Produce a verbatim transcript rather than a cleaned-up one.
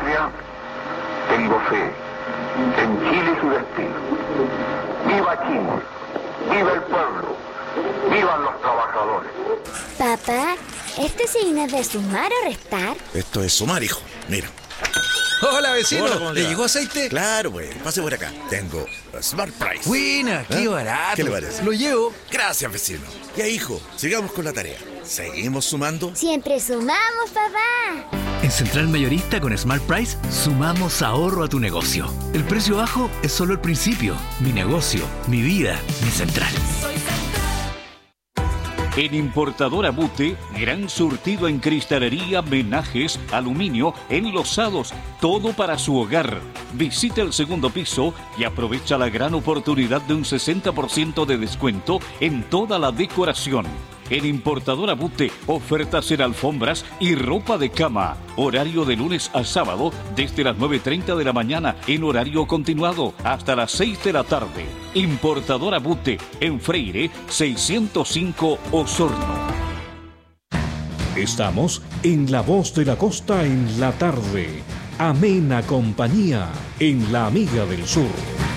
patria, tengo fe en Chile y su destino. ¡Viva Chile! ¡Viva el pueblo! ¡Vivan los trabajadores! Papá, ¿este signo es de sumar o restar? Esto es sumar, hijo. Mira. Hola, vecino. Hola, ¿cómo le ¿Le va? llegó aceite? Claro, pues. Pase por acá. Tengo Smart Price. Buena, qué ¿Eh? barato. ¿Qué le parece? Lo llevo. Gracias, vecino. Ya, hijo, sigamos con la tarea. ¿Seguimos sumando? Siempre sumamos, papá. En Central Mayorista con Smart Price sumamos ahorro a tu negocio. El precio bajo es solo el principio. Mi negocio, mi vida, mi Central. En Importadora Bute, gran surtido en cristalería, menajes, aluminio, enlosados, todo para su hogar. Visita el segundo piso y aprovecha la gran oportunidad de un sesenta por ciento de descuento en toda la decoración. En Importadora Bute, ofertas en alfombras y ropa de cama. Horario de lunes a sábado desde las nueve y treinta de la mañana en horario continuado hasta las seis de la tarde. Importadora Bute en Freire seiscientos cinco Osorno. Estamos en La Voz de la Costa en la tarde. Amena compañía en La Amiga del Sur.